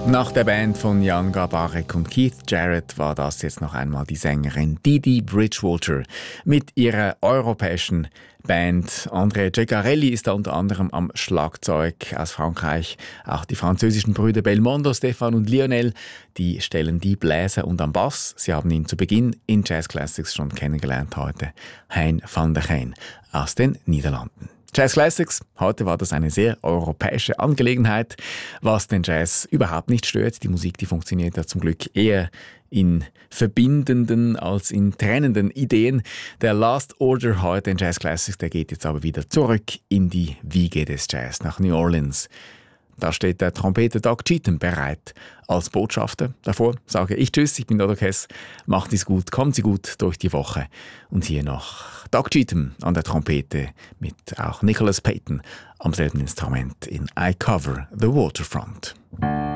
Nach der Band von Jan Garbarek und Keith Jarrett war das jetzt noch einmal die Sängerin Didi Bridgewater mit ihrer europäischen Band. André Ceccarelli ist da unter anderem am Schlagzeug aus Frankreich. Auch die französischen Brüder Belmondo, Stefan und Lionel, die stellen die Bläser und am Bass. Sie haben ihn zu Beginn in Jazz Classics schon kennengelernt heute. Hein van der Geen aus den Niederlanden. Jazz Classics, heute war das eine sehr europäische Angelegenheit, was den Jazz überhaupt nicht stört. Die Musik, die funktioniert ja zum Glück eher in verbindenden als in trennenden Ideen. Der Last Order heute in Jazz Classics, der geht jetzt aber wieder zurück in die Wiege des Jazz nach New Orleans. Da steht der Trompeter Doug Cheatham bereit als Botschafter. Davor sage ich Tschüss, ich bin Dodo Kess. Macht es gut, kommt Sie gut durch die Woche. Und hier noch Doug Cheatham an der Trompete mit auch Nicholas Payton am selben Instrument in I Cover the Waterfront.